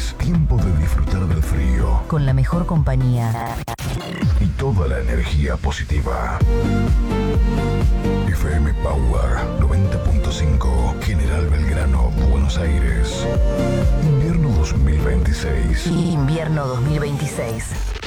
Es tiempo de disfrutar del frío. Con la mejor compañía. Y toda la energía positiva. FM Power 90.5, General Belgrano, Buenos Aires. Invierno 2026. Invierno 2026.